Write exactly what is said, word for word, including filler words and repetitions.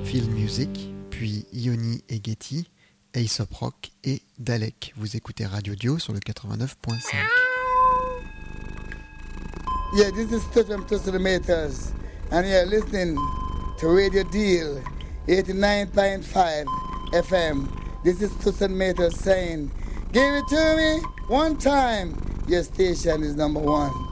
Field Music, puis Ioni et Getty, Aesop Rock et Dalek. Vous écoutez Radio Dio sur le quatre-vingt-neuf point cinq. Yeah, this is Touch from Tussle and you're listening to Radio Deal eighty-nine point five F M. This is Tussle saying, give it to me one time. Your station is number one.